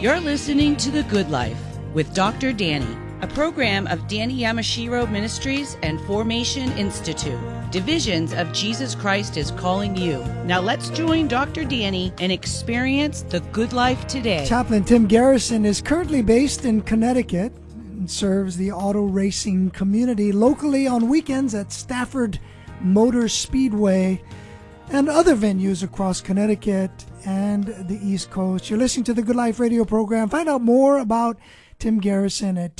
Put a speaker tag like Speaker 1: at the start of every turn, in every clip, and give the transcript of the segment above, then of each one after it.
Speaker 1: You're listening to The Good Life with Dr. Danny, a program of Danny Yamashiro Ministries and Formation Institute. Divisions of Jesus Christ is calling you. Now let's join Dr. Danny and experience the good life today.
Speaker 2: Chaplain Tim Garrison is currently based in Connecticut and serves the auto racing community locally on weekends at Stafford Motor Speedway and other venues across Connecticut and the East Coast. You're listening to the Good Life radio program. Find out more about Tim Garrison at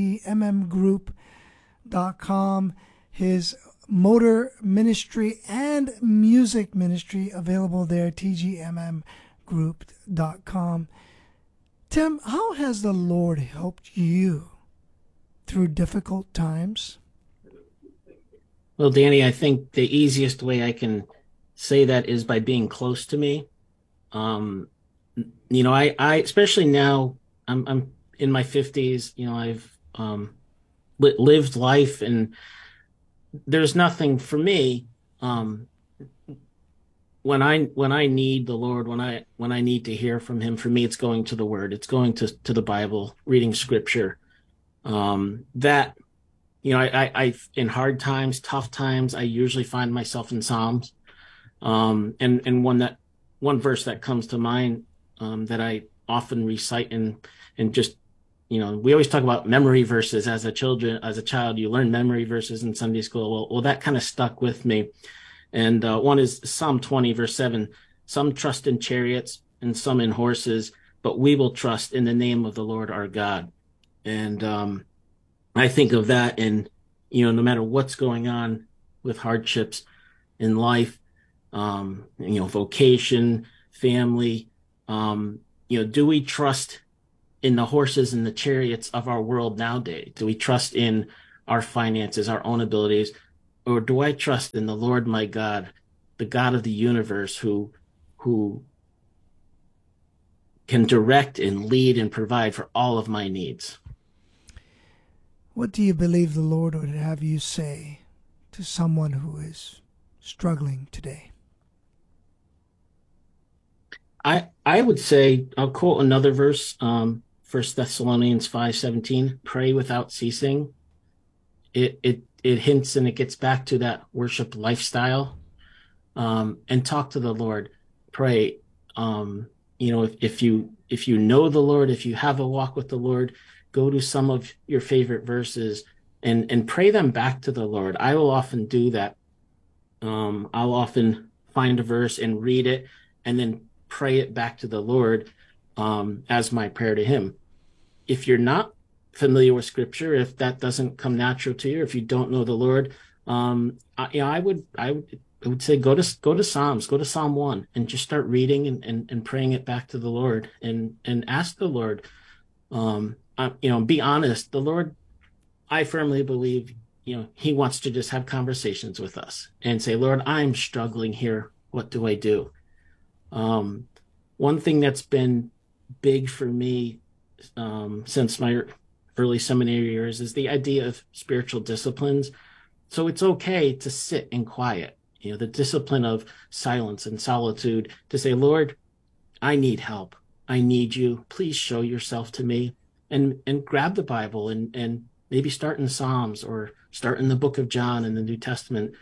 Speaker 2: tgmmgroup.com. His motor ministry and music ministry available there, tgmmgroup.com. Tim, how has the Lord helped you through difficult times?
Speaker 3: Well, Danny, I think the easiest way I can say that is by being close to me. I especially now I'm in my 50s, I've lived life, and there's nothing for me when I need the Lord, when I need to hear from him. For me, it's going to the Word, it's going to the Bible, reading Scripture. I in hard times, tough times, I usually find myself in Psalms. And one verse that comes to mind that I often recite and just, we always talk about memory verses as a child. You learn memory verses in Sunday school. Well, that kind of stuck with me. And one is Psalm 20, verse 7. Some trust in chariots and some in horses, but we will trust in the name of the Lord our God. And I think of that, and no matter what's going on with hardships in life, vocation, family, do we trust in the horses and the chariots of our world nowadays? Do we trust in our finances, our own abilities, or do I trust in the Lord my God, the God of the universe, who can direct and lead and provide for all of my needs?
Speaker 2: What do you believe the Lord would have you say to someone who is struggling today?
Speaker 3: I would say, I'll quote another verse, 1 Thessalonians 5:17, pray without ceasing. It hints and it gets back to that worship lifestyle, and talk to the Lord, pray. If you know the Lord, if you have a walk with the Lord, go to some of your favorite verses and pray them back to the Lord. I will often do that. I'll often find a verse and read it and then pray it back to the Lord as my prayer to him. If you're not familiar with Scripture, if that doesn't come natural to you, if you don't know the Lord, I would say go to Psalms, go to Psalm 1 and just start reading and praying it back to the Lord and ask the Lord. Be honest. The Lord, I firmly believe, he wants to just have conversations with us and say, Lord, I'm struggling here. What do I do? One thing that's been big for me since my early seminary years is the idea of spiritual disciplines. So it's okay to sit in quiet, the discipline of silence and solitude, to say, Lord, I need help. I need you. Please show yourself to me, and grab the Bible and maybe start in Psalms or start in the book of John in the New Testament,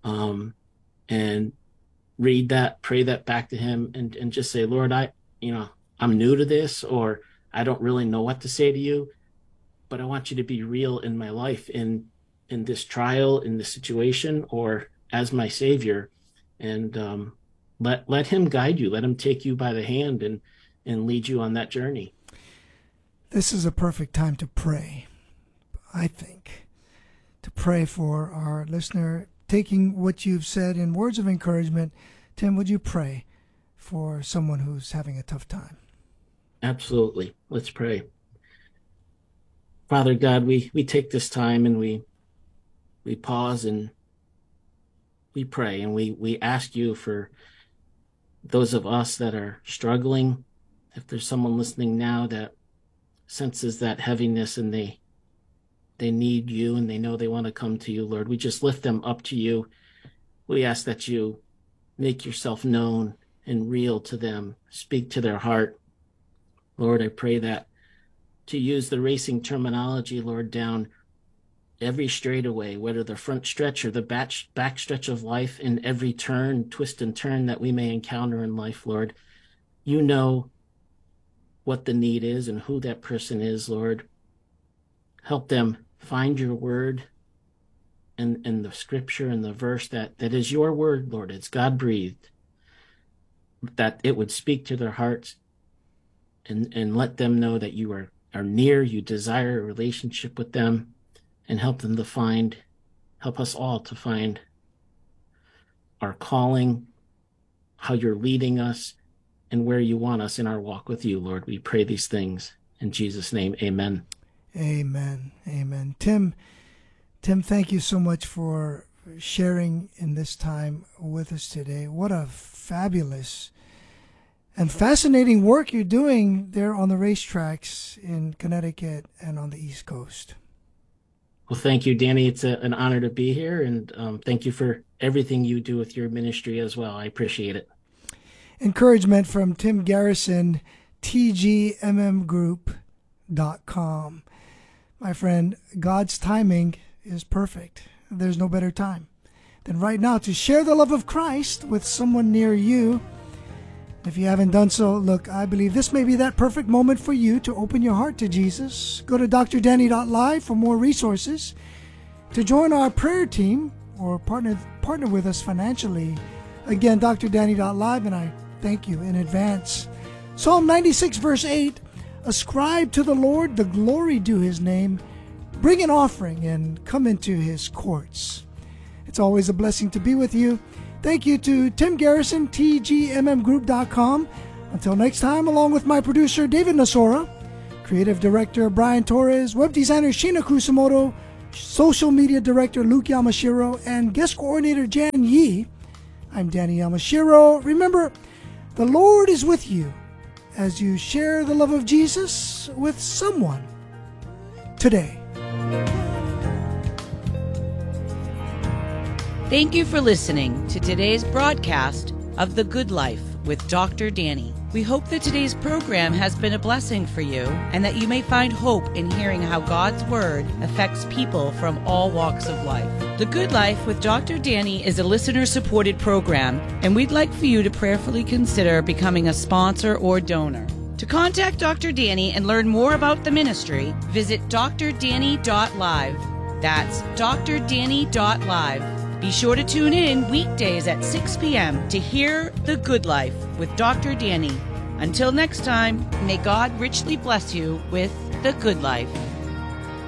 Speaker 3: and read that, pray that back to him, and just say, Lord, I'm new to this, or I don't really know what to say to you, but I want you to be real in my life, in this trial, in this situation, or as my Savior. And let him guide you, let him take you by the hand and lead you on that journey.
Speaker 2: This is a perfect time to pray, I think, to pray for our listener. Taking what you've said in words of encouragement, Tim, would you pray for someone who's having a tough time?
Speaker 3: Absolutely. Let's pray. Father God, we take this time and we pause and we pray, and we ask you for those of us that are struggling. If there's someone listening now that senses that heaviness and they need you and they know they want to come to you, Lord, we just lift them up to you. We ask that you make yourself known and real to them. Speak to their heart. Lord, I pray that, to use the racing terminology, Lord, down every straightaway, whether the front stretch or the back stretch of life, in every turn, twist and turn that we may encounter in life, Lord, you know what the need is and who that person is, Lord. Help them find your word and the scripture and the verse that is your word, Lord. It's God-breathed, that it would speak to their hearts and let them know that you are near, you desire a relationship with them, and help us all to find our calling, how you're leading us, and where you want us in our walk with you, Lord. We pray these things in Jesus' name. Amen.
Speaker 2: Amen. Amen. Tim, thank you so much for sharing in this time with us today. What a fabulous and fascinating work you're doing there on the racetracks in Connecticut and on the East Coast.
Speaker 3: Well, thank you, Danny. It's an honor to be here, and thank you for everything you do with your ministry as well. I appreciate it.
Speaker 2: Encouragement from Tim Garrison, tgmmgroup.com. My friend, God's timing is perfect. There's no better time than right now to share the love of Christ with someone near you. If you haven't done so, look, I believe this may be that perfect moment for you to open your heart to Jesus. Go to drdanny.live for more resources. To join our prayer team or partner with us financially, again, drdanny.live, and I thank you in advance. Psalm 96, verse 8, ascribe to the Lord the glory due his name. Bring an offering and come into his courts. It's always a blessing to be with you. Thank you to Tim Garrison, tgmmgroup.com. Until next time, along with my producer, David Nasora, creative director, Brian Torres, web designer, Sheena Kusumoto, social media director, Luke Yamashiro, and guest coordinator, Jan Yee, I'm Danny Yamashiro. Remember, the Lord is with you as you share the love of Jesus with someone today.
Speaker 1: Thank you for listening to today's broadcast of The Good Life with Dr. Danny. We hope that today's program has been a blessing for you and that you may find hope in hearing how God's Word affects people from all walks of life. The Good Life with Dr. Danny is a listener-supported program, and we'd like for you to prayerfully consider becoming a sponsor or donor. To contact Dr. Danny and learn more about the ministry, visit drdanny.live. That's drdanny.live. Be sure to tune in weekdays at 6 p.m. to hear The Good Life with Dr. Danny. Until next time, may God richly bless you with The Good Life.